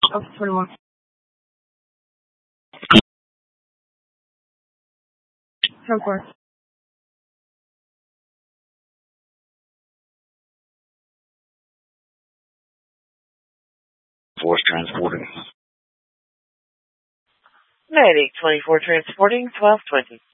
Of 21. Of course. Force transporting. Medic 24 transporting 1220.